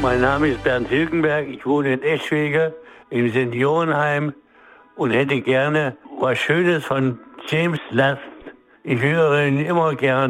Mein Name ist Bernd Hilgenberg, ich wohne in Eschwege im Seniorenheim und hätte gerne was Schönes von James Last. Ich höre ihn immer gern.